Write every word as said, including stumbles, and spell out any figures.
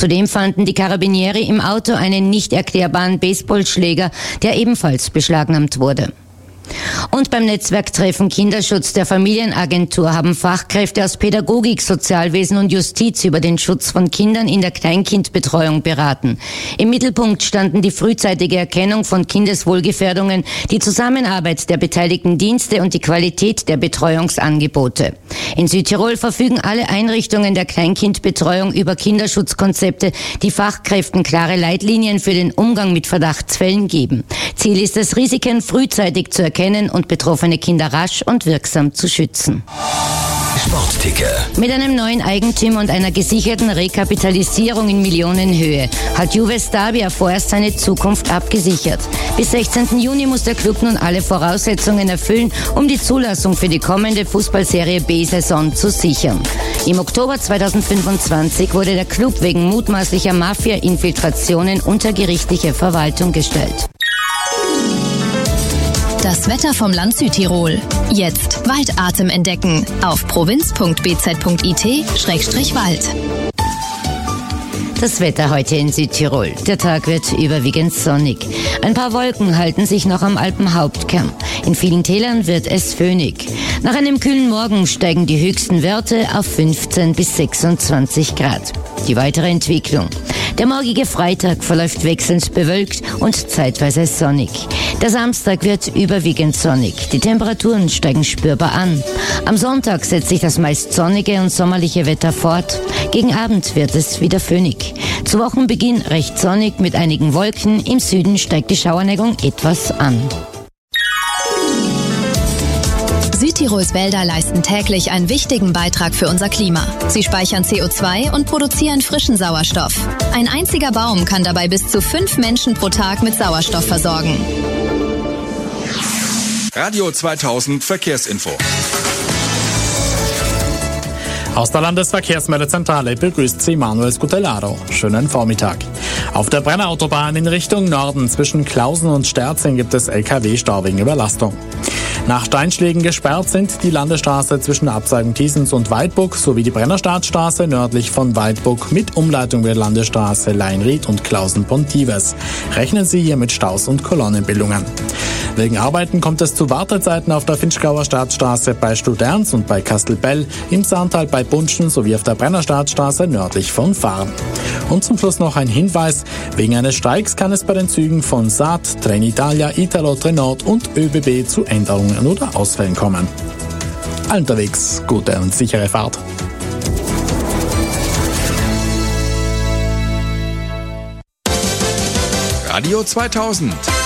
Zudem fanden die Carabinieri im Auto einen nicht erklärbaren Baseballschläger, der ebenfalls beschlagnahmt wurde. Und beim Netzwerktreffen Kinderschutz der Familienagentur haben Fachkräfte aus Pädagogik, Sozialwesen und Justiz über den Schutz von Kindern in der Kleinkindbetreuung beraten. Im Mittelpunkt standen die frühzeitige Erkennung von Kindeswohlgefährdungen, die Zusammenarbeit der beteiligten Dienste und die Qualität der Betreuungsangebote. In Südtirol verfügen alle Einrichtungen der Kleinkindbetreuung über Kinderschutzkonzepte, die Fachkräften klare Leitlinien für den Umgang mit Verdachtsfällen geben. Ziel ist es, Risiken frühzeitig zu erkennen und betroffene Kinder rasch und wirksam zu schützen. Sportticker. Mit einem neuen Eigentümer und einer gesicherten Rekapitalisierung in Millionenhöhe hat Juve Stabia vorerst seine Zukunft abgesichert. Bis sechzehnten Juni muss der Club nun alle Voraussetzungen erfüllen, um die Zulassung für die kommende Fußballserie B-Saison zu sichern. Im Oktober zweitausendfünfundzwanzig wurde der Club wegen mutmaßlicher Mafia-Infiltrationen unter gerichtliche Verwaltung gestellt. Das Wetter vom Land Südtirol. Jetzt Waldatem entdecken auf provinz punkt b z punkt i t Schrägstrich Wald. Das Wetter heute in Südtirol. Der Tag wird überwiegend sonnig. Ein paar Wolken halten sich noch am Alpenhauptkern. In vielen Tälern wird es föhnig. Nach einem kühlen Morgen steigen die höchsten Werte auf fünfzehn bis sechsundzwanzig Grad. Die weitere Entwicklung. Der morgige Freitag verläuft wechselnd bewölkt und zeitweise sonnig. Der Samstag wird überwiegend sonnig. Die Temperaturen steigen spürbar an. Am Sonntag setzt sich das meist sonnige und sommerliche Wetter fort. Gegen Abend wird es wieder föhnig. Zu Wochenbeginn recht sonnig mit einigen Wolken. Im Süden steigt die Schauerneigung etwas an. Südtirols Wälder leisten täglich einen wichtigen Beitrag für unser Klima. Sie speichern C O zwei und produzieren frischen Sauerstoff. Ein einziger Baum kann dabei bis zu fünf Menschen pro Tag mit Sauerstoff versorgen. Radio zweitausend Verkehrsinfo. Aus der Landesverkehrsmeldezentrale begrüßt Sie Manuel Scutellaro. Schönen Vormittag. Auf der Brennerautobahn in Richtung Norden zwischen Klausen und Sterzing gibt es L K W-Stau wegen Überlastung. Nach Steinschlägen gesperrt sind die Landesstraße zwischen Abzeigung Thiesens und Weidburg sowie die Brennerstadtstraße nördlich von Weidburg mit Umleitung der Landesstraße Leinried und Klausen-Pontivers. Rechnen Sie hier mit Staus und Kolonnenbildungen. Wegen Arbeiten kommt es zu Wartezeiten auf der Finchgauer Stadtstraße bei Studerns und bei Kastelbell, im Saartal bei Bunschen sowie auf der Brennerstadtstraße nördlich von Farn. Und zum Schluss noch ein Hinweis: Wegen eines Streiks kann es bei den Zügen von Saat, Trenitalia, Italo, Trenord und ÖBB zu Änderungen oder Ausfällen kommen. Allen unterwegs gute und sichere Fahrt. Radio zweitausend.